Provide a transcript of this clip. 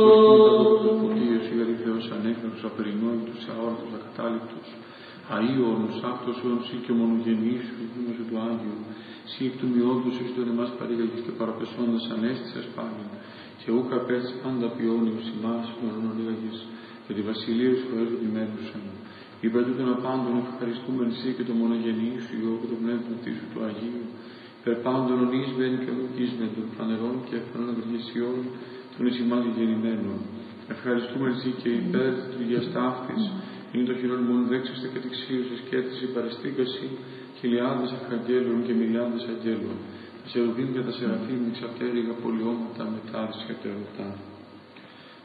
Ποτήριος, ήγαρη Θεός ανέφερος, απερινόητος, αόρτος, ακατάληπτος, αΐωνος, άκτος αιώνος, ή και ομονογενής σου, δήμος του Άγιου, σύ εκ του μειόντος εις τον εμάς παρήγαγες και παραπεσώντας ανέστησας πάλιν, και ούκ απέστης πάντα ποιόνιος ημάς, ορώνων λίγαγες, και τη βασιλεία σου Θεός επιμέρουσαν. Υπέρ τούτων απάντων ευχαριστούμεν εσύ και το μονογενή σου, Υιό και το πνεύμα σου του Αγίου, υπέρ πάντων ονείσμεν και ονοκίσμεν των φανερών και εύκολων ευεργεσιών των εις ημάς γεννημένων. Ευχαριστούμε εσύ και υπέρ του διαστάφτης, είναι το χειρόν μόνο δέξαστε και τυξίωσες και έτσι παρεστήκαση χιλιάδες αρχαγγέλων και μιλιάδες αγγέλων. Τα σερουβίμ και τα σεραφείμ εξαπτέρυγα πολιώματα μετάδυσια και ερωτά.